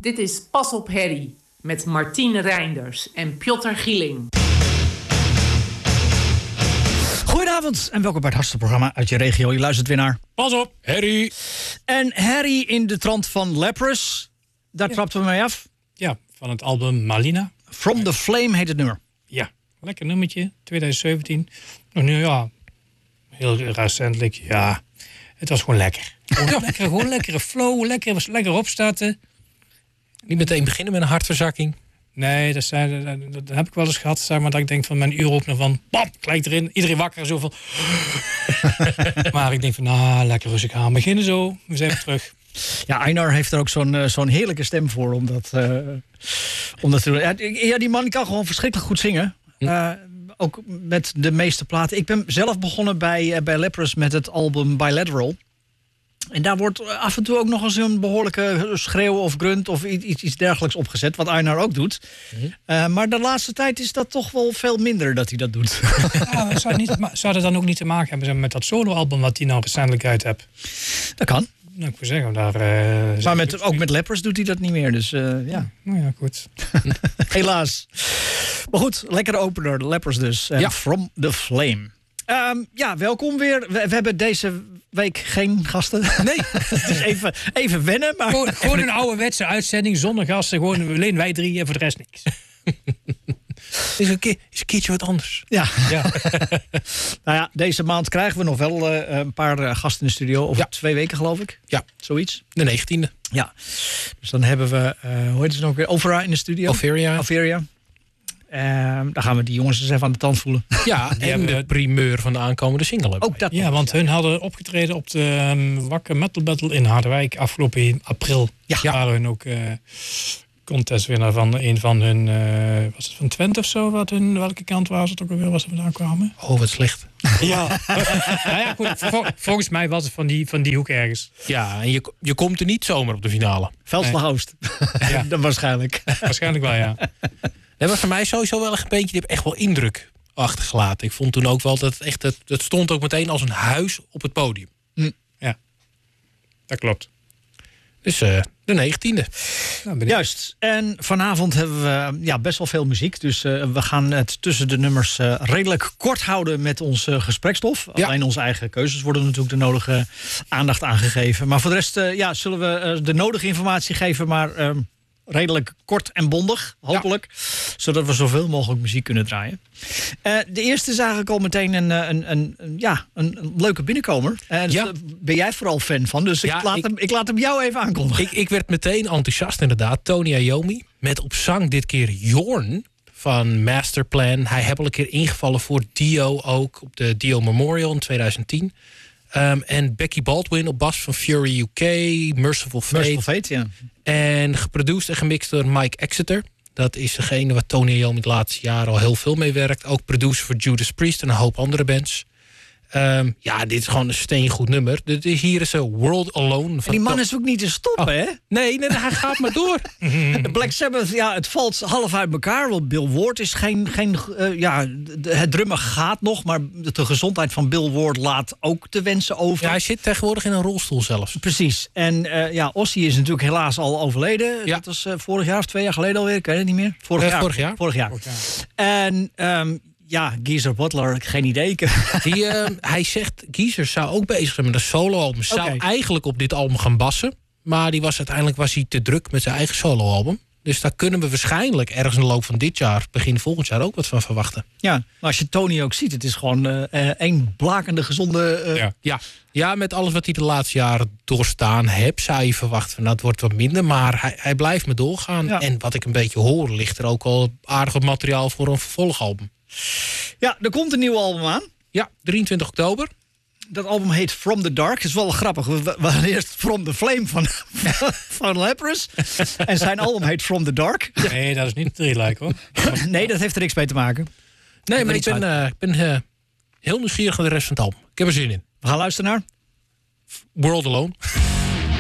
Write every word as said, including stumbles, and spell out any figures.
Dit is Pas op Harry met Martien Reinders en Piotr Gieling. Goedenavond en welkom bij het Hartstikke-programma uit je regio. Je luistert weer naar Pas op, Harry. En Harry in de trant van Leprous. Daar ja. trappen we mee af. Ja, van het album Malina. From the Flame heet het nummer. Ja, lekker nummertje, twintig zeventien. Nog nu, ja, heel recentelijk, ja. Het was gewoon lekker. Gewoon, lekker, gewoon lekkere flow, lekker, lekker opstarten. Niet meteen beginnen met een hartverzakking. Nee, dat, zijn, dat, dat heb ik wel eens gehad. Zeg maar dat ik denk van mijn uuropenen van... Bam, gelijk erin. Iedereen wakker. Zo van... Maar ik denk van, nou, lekker rustig aan. Beginnen zo. We zijn weer terug. Ja, Einar heeft er ook zo'n, uh, zo'n heerlijke stem voor. Omdat, uh, omdat ja, ja, die man kan gewoon verschrikkelijk goed zingen. Uh, ook met de meeste platen. Ik ben zelf begonnen bij, uh, bij Leprous met het album Bilateral. En daar wordt af en toe ook nog eens een behoorlijke schreeuw of grunt of iets, iets dergelijks opgezet. Wat Einar ook doet. Mm-hmm. Uh, maar de laatste tijd is dat toch wel veel minder dat hij dat doet. Ja, zou, het niet, zou het dan ook niet te maken hebben met dat soloalbum wat hij nou recentelijk uit hebt? Dat kan. Nou, ik wil zeggen, daar... Uh, maar met, ook met Leprous doet hij dat niet meer, dus uh, ja. Nou ja, goed. Helaas. Maar goed, lekkere opener, de Leprous dus. Uh, ja. From the Flame. Um, ja, welkom weer. We, we hebben deze week geen gasten. Nee. Dus even, even wennen. Maar... Gewoon, gewoon een ouderwetse uitzending zonder gasten. Gewoon alleen wij drie en voor de rest niks. Is een, keer, is een keertje wat anders. Ja. ja. Nou ja, deze maand krijgen we nog wel uh, een paar uh, gasten in de studio. Over ja. twee weken geloof ik. Ja. Zoiets. De negentiende. Ja. Dus dan hebben we, uh, hoe heet het nou ook weer? Overa in de studio. Overia. Overia. Uh, dan gaan we die jongens eens even aan de tand voelen. Ja, en de primeur van de aankomende single. Ook dat. Ja, want hun hadden opgetreden op de um, Wakker Metal Battle in Harderwijk afgelopen april. Ja. ja. Waren hun ook uh, contestwinnaar van een van hun, uh, was het van Twente of zo? Wat hun, welke kant was het ook alweer, waar ze vandaan kwamen? Oh, wat slecht. Ja. Nou ja, goed, vol, volgens mij was het van die, van die hoek ergens. Ja, en je, je komt er niet zomaar op de finale. Veldslagoost. Nee. Ja. Dan waarschijnlijk. Waarschijnlijk wel, ja. Dat was voor mij sowieso wel een beentje, die heb echt wel indruk achtergelaten. Ik vond toen ook wel dat het echt, het, het stond ook meteen als een huis op het podium. Mm. Ja, dat klopt. Dus uh, de negentiende. Nou, juist. En vanavond hebben we ja, best wel veel muziek. Dus uh, we gaan het tussen de nummers uh, redelijk kort houden met ons uh, gesprekstof. Ja. Alleen onze eigen keuzes worden natuurlijk de nodige aandacht aangegeven. Maar voor de rest uh, ja, zullen we uh, de nodige informatie geven, maar... Uh, redelijk kort en bondig, hopelijk. Ja. Zodat we zoveel mogelijk muziek kunnen draaien. Uh, de eerste is eigenlijk al meteen een, een, een, een, ja, een, een leuke binnenkomer. Uh, dus ja. Daar ben jij vooral fan van. Dus ja, ik, laat ik, hem, ik laat hem jou even aankondigen. Ik, ik werd meteen enthousiast inderdaad. Tony Iommi met op zang dit keer Jorn van Masterplan. Hij heeft al een keer ingevallen voor Dio ook. Op de Dio Memorial in twintig tien. Um, en Becky Baldwin op bas van Fury U K, Merciful Fate. Merciful Fate, ja. En geproduceerd en gemixt door Mike Exeter. Dat is degene waar Tony Iommi de laatste jaren al heel veel mee werkt. Ook producer voor Judas Priest en een hoop andere bands. Um, ja, dit is gewoon een steengoed nummer. Dit is, hier is een World Alone. Van en die man is ook niet te stoppen, oh. hè? Nee, nee, hij gaat maar door. De Black Sabbath, ja, het valt half uit elkaar. Want Bill Ward is geen... geen uh, ja, de, het drummen gaat nog, maar de gezondheid van Bill Ward laat ook te wensen over. Ja, hij zit tegenwoordig in een rolstoel zelfs. Precies. En uh, ja, Ozzy is natuurlijk helaas al overleden. Ja. Dat was uh, vorig jaar of twee jaar geleden alweer. Ik weet het niet meer. Vorig, uh, jaar. vorig jaar. Vorig jaar. Vorig jaar. En... Um, ja, Geezer Butler, geen idee. Die, uh, hij zegt, Geezer zou ook bezig zijn met een soloalbum. Zou okay. eigenlijk op dit album gaan bassen. Maar die was, uiteindelijk was hij te druk met zijn eigen soloalbum. Dus daar kunnen we waarschijnlijk ergens in de loop van dit jaar, begin volgend jaar ook wat van verwachten. Ja, maar als je Tony ook ziet, het is gewoon uh, één blakende, gezonde... Uh... Ja. Ja. ja, met alles wat hij de laatste jaren doorstaan heeft, zou je verwachten van, nou, het wordt wat minder. Maar hij, hij blijft me doorgaan. Ja. En wat ik een beetje hoor, ligt er ook al aardig wat materiaal voor een vervolgalbum. Ja, er komt een nieuw album aan. Ja, drieëntwintig oktober. Dat album heet From the Dark. Dat is wel grappig. We hadden eerst From the Flame van, van Leprous. En zijn album heet From the Dark. Nee, dat is niet drie hoor. Nee, dat heeft er niks mee te maken. Nee, maar ik ben, uh, ik ben uh, heel nieuwsgierig naar de rest van het album. Ik heb er zin in. We gaan luisteren naar... World Alone.